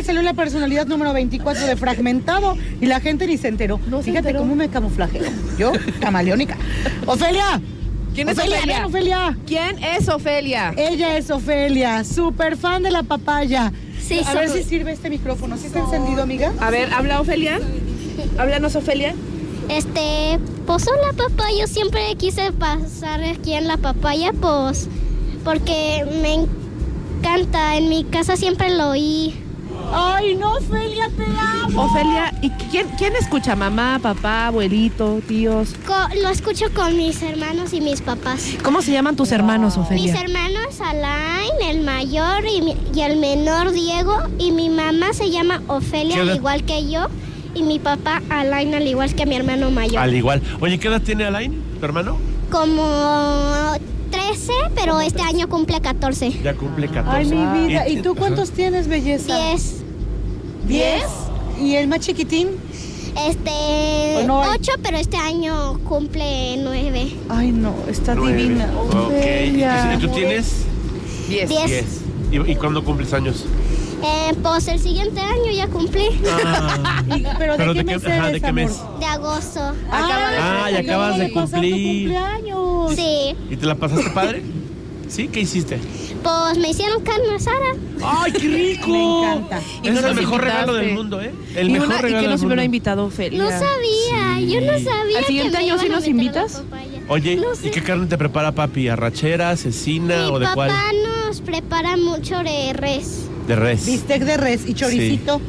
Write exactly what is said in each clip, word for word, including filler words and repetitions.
salió la personalidad número veinticuatro de Fragmentado y la gente ni se enteró. No Fíjate se enteró. Cómo me camuflajeo. Yo, camaleónica. ¡Ofelia! ¿Quién es Ofelia? Ofelia? Ven, Ofelia? ¿Quién es Ofelia? Ella es Ofelia, súper fan de la papaya. Sí, A ver si sirve este micrófono. ¿Sí está encendido, amiga? A ver, ¿habla Ofelia? Háblanos, Ofelia. Este, pues hola papá, yo siempre quise pasar aquí en la papaya, pues, porque me encanta, en mi casa siempre lo oí. Ay, no, Ofelia, te amo. Ofelia, ¿y quién, quién escucha? ¿Mamá, papá, abuelito, tíos? Co- lo escucho con mis hermanos y mis papás. ¿Cómo se llaman tus hermanos, Ofelia? Mis hermanos Alain, el mayor y, mi, y el menor Diego, y mi mamá se llama Ofelia, al igual que yo. Y mi papá, Alain, al igual que mi hermano mayor. Al igual. Oye, ¿qué edad tiene Alain, tu hermano? Como trece, pero este año cumple catorce. Ya cumple catorce. Ay, mi vida. ¿Y, ¿Y tú cuántos tienes, belleza? diez. ¿Diez? ¿Y el más chiquitín? Este, no hay? ocho, pero este año cumple nueve. Ay, no, está Nueve. divina. Ok. Ofelia. ¿Y tú tienes? Diez. Diez. Diez. ¿Y, y cuándo cumples años? Eh, pues el siguiente año ya cumplí. Ah. Y- ¿Pero de ¿Pero qué de mes qué- ajá, eres, de qué amor? mes? De agosto. Acaba de- Ah, ya acabas de Acaba pasar tu cumplir. cumpleaños. Sí. ¿Y te la pasaste padre? ¿Sí? ¿Qué hiciste? Pues me hicieron carne asada. ¡Ay, qué rico! Me encanta. Y Es no el nos mejor invitaste. regalo del mundo, ¿eh? El y mejor una, regalo ¿Y que del nos hubiera mundo. invitado Ofelia? No sabía, yo no sabía. ¿Al siguiente que me año sí iban a nos meter a la invitas? papaya. Oye, No ¿y sé. qué carne te prepara papi? ¿Arrachera, cecina Mi o de papá cuál? nos prepara mucho de res. De res. Bistec de res y choricito.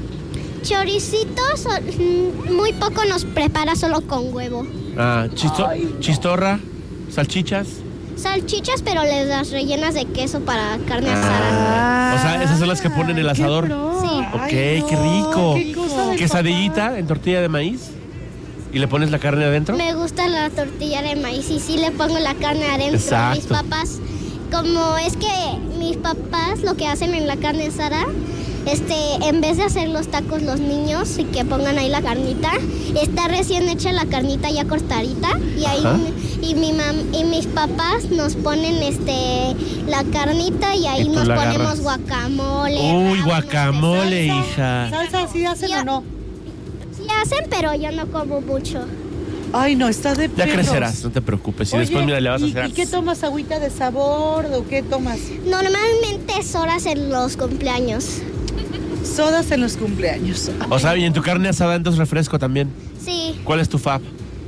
Choricitos, mm, muy poco nos prepara solo con huevo. Ah, chisto- Ay, no. chistorra, salchichas. Salchichas, pero les das rellenas de queso para carne Ah. asada. O sea, esas son las que ponen en el Qué asador. pro. Sí. Ok, Ay, qué no, rico. qué cosa de Quesadillita en tortilla de maíz. ¿Y le pones la carne adentro? Me gusta la tortilla de maíz y sí le pongo la carne adentro. Exacto. Mis papás, como es que mis papás lo que hacen en la carne asada, este, en vez de hacer los tacos los niños y que pongan ahí la carnita, está recién hecha la carnita ya cortadita y ahí Ajá. y mi mam, y mis papás nos ponen este la carnita y ahí Y tú nos la ponemos agarras. guacamole. Uy, rábanos, guacamole, este, hija. ¿Salsa sí hacen Yo- o no? Sí hacen, pero yo no como mucho. Ay, no, está de Ya perros. crecerás, no te preocupes. Y Oye, después, mira, le vas a ¿y, hacer. ¿y qué tomas? ¿Agüita de sabor o qué tomas? Normalmente es horas en los cumpleaños. Sodas en los cumpleaños. O sea, y en tu carne asada, entonces refresco también. Sí, ¿Cuál es tu fab?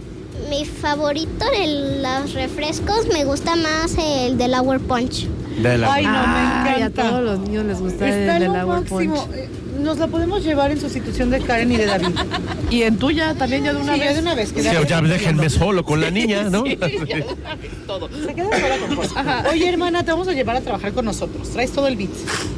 mi favorito de los refrescos me gusta más el del Hour Punch. De la. Ay, no, me Ay, encanta. a todos los niños les gusta Está el de lo la Hour máximo. Punch. Eh, Nos la podemos llevar en sustitución de Karen y de David. Y en tuya también ya de una Sí, vez. ya de una vez. que Sí, David- ya déjenme solo con la niña, ¿no? Se queda sola con cosas. Oye, hermana, te vamos a llevar a trabajar con nosotros. Traes todo el beat.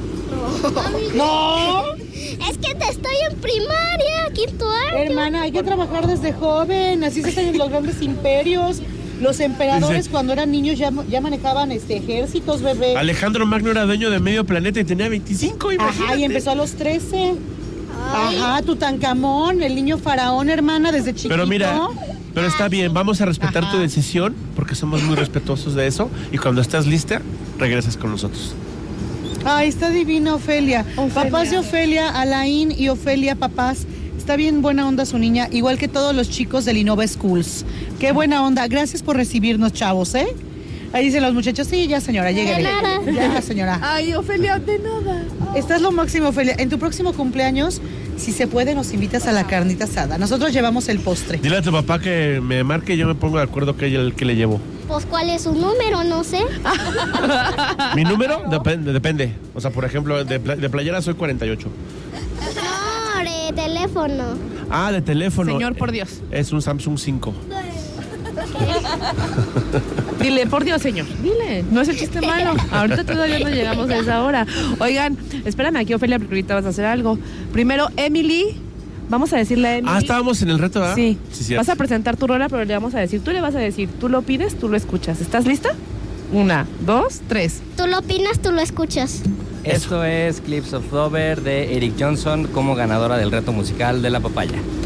No. Es que te estoy en primaria, quinto año. Hermana, hay que trabajar desde joven. Así se hacen los grandes imperios. Los emperadores Dice- cuando eran niños ya, ya manejaban este ejércitos, bebé. Alejandro Magno era dueño de medio planeta y tenía veinticinco, imagínate. Ajá, y empezó a los trece. Ay, Ajá, Tutankamón, el niño faraón, hermana, desde chiquito. Pero mira, pero está bien, vamos a respetar Ajá. tu decisión porque somos muy respetuosos de eso y cuando estés lista, regresas con nosotros. Ay, está divina Ofelia. Ofelia. Papás de Ofelia, Alain y Ofelia, papás. Está bien buena onda su niña, igual que todos los chicos del Innova Schools. Qué buena onda. Gracias por recibirnos, chavos, ¿eh? Ahí dicen los muchachos, sí, ya señora, llegue. nada. Ya, señora. Ay, Ofelia, de nada. Estás lo máximo, Ofelia. En tu próximo cumpleaños, si se puede, nos invitas a la carnita asada. Nosotros llevamos el postre. Dile a tu papá que me marque y yo me pongo de acuerdo que el que le llevo. pues cuál es su número, no sé. ¿Mi número? Depende, depende. O sea, por ejemplo, de, pla- de playera soy cuarenta y ocho. No, de teléfono. Ah, de teléfono. Señor, por Dios. Es un Samsung cinco. Dile, por Dios, señor. Dile, no es el chiste malo. Ahorita todavía no llegamos a esa hora. Oigan, espérame aquí, Ofelia, porque ahorita vas a hacer algo. Primero, Emily. Vamos a decirle a Emily. Ah, estábamos en el reto, ¿verdad? Sí. cierto. Vas a presentar tu rola, pero le vamos a decir, tú le vas a decir, tú lo pides, tú lo escuchas. ¿Estás lista? Una, dos, tres. Tú lo opinas, tú lo escuchas. Esto es Clips of Dover de Eric Johnson como ganadora del reto musical de la papaya.